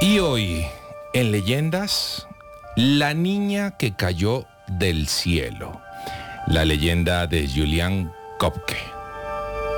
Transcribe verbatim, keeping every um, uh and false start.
Y hoy, en Leyendas, la niña que cayó del cielo. La leyenda de Julián Köpke.